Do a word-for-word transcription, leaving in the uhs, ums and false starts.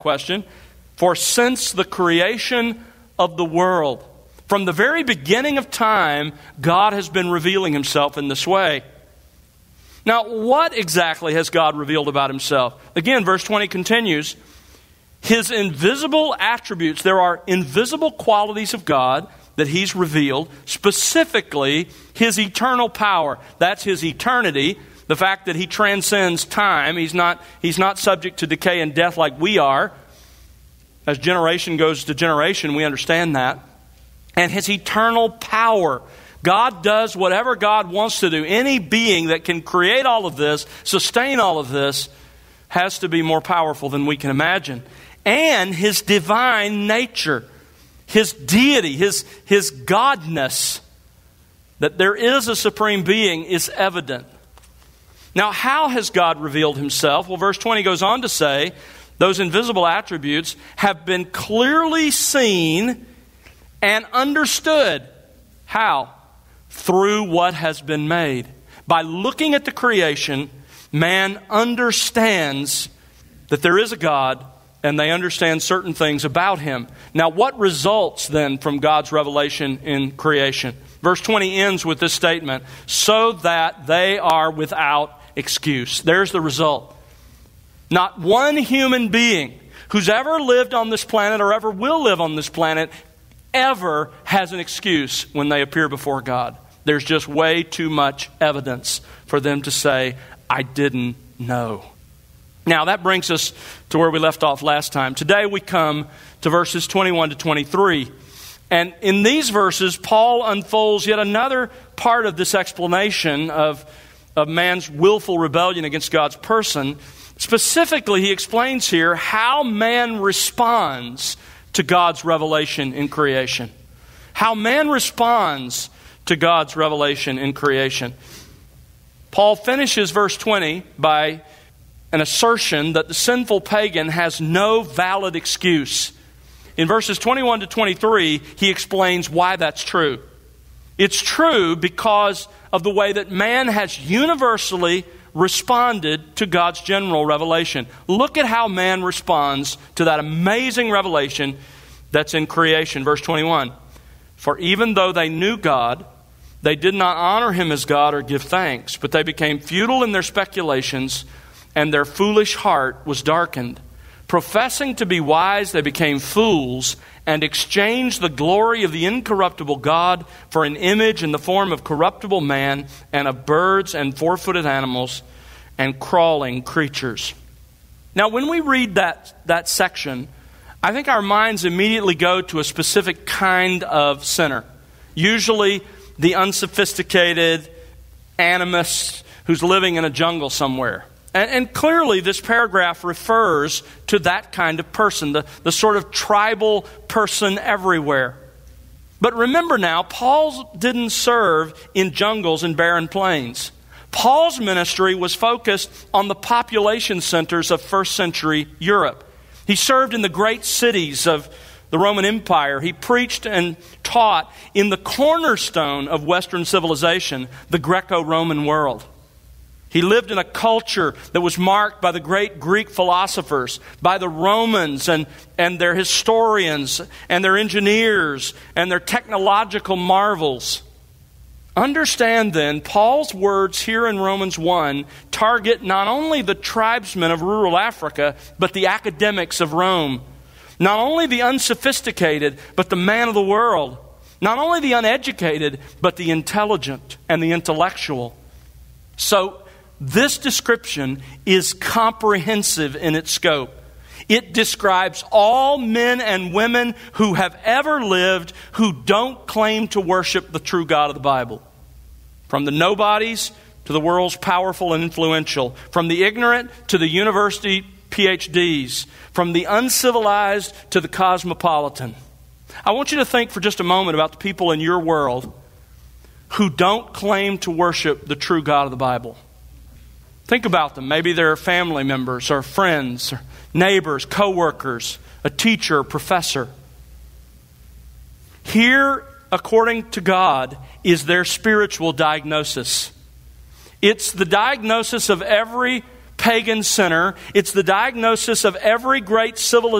question. For since the creation of the world, from the very beginning of time, God has been revealing himself in this way. Now, what exactly has God revealed about himself? Again, verse twenty continues, his invisible attributes. There are invisible qualities of God that he's revealed, specifically his eternal power. That's his eternity, the fact that he transcends time. He's not, he's not subject to decay and death like we are. As generation goes to generation, we understand that. And his eternal power. God does whatever God wants to do. Any being that can create all of this, sustain all of this, has to be more powerful than we can imagine. And his divine nature, his deity, his, his godness, that there is a supreme being, is evident. Now, how has God revealed himself? Well, verse twenty goes on to say, those invisible attributes have been clearly seen and understood. How? Through what has been made. By looking at the creation, man understands that there is a God, and they understand certain things about him. Now, what results then from God's revelation in creation? Verse twenty ends with this statement, so that they are without excuse. There's the result. Not one human being who's ever lived on this planet or ever will live on this planet ever has an excuse when they appear before God. There's just way too much evidence for them to say, I didn't know. Now that brings us to where we left off last time. Today we come to verses twenty-one to twenty-three. And in these verses, Paul unfolds yet another part of this explanation of, of man's willful rebellion against God's person. Specifically, he explains here how man responds to God's revelation in creation. How man responds to God's revelation in creation. Paul finishes verse twenty by an assertion that the sinful pagan has no valid excuse. In verses twenty-one to twenty-three, he explains why that's true. It's true because of the way that man has universally responded to God's general revelation. Look at how man responds to that amazing revelation that's in creation. Verse twenty-one. For even though they knew God, they did not honor him as God or give thanks, but they became futile in their speculations, and their foolish heart was darkened. Professing to be wise, they became fools and exchanged the glory of the incorruptible God for an image in the form of corruptible man and of birds and four-footed animals and crawling creatures. Now, when we read that, that section, I think our minds immediately go to a specific kind of sinner. Usually the unsophisticated animist who's living in a jungle somewhere. And, and clearly this paragraph refers to that kind of person, the, the sort of tribal person everywhere. But remember now, Paul didn't serve in jungles and barren plains. Paul's ministry was focused on the population centers of first century Europe. He served in the great cities of the Roman Empire. He preached and taught in the cornerstone of Western civilization, the Greco-Roman world. He lived in a culture that was marked by the great Greek philosophers, by the Romans and, and their historians and their engineers and their technological marvels. Understand then, Paul's words here in Romans one target not only the tribesmen of rural Africa, but the academics of Rome. Not only the unsophisticated, but the man of the world. Not only the uneducated, but the intelligent and the intellectual. So, this description is comprehensive in its scope. It describes all men and women who have ever lived who don't claim to worship the true God of the Bible. From the nobodies to the world's powerful and influential. From the ignorant to the university P H Ds. From the uncivilized to the cosmopolitan. I want you to think for just a moment about the people in your world who don't claim to worship the true God of the Bible. Think about them. Maybe they're family members or friends, or neighbors, co-workers, a teacher, a professor. Here, according to God, is their spiritual diagnosis. It's the diagnosis of every pagan sinner. It's the diagnosis of every great civilization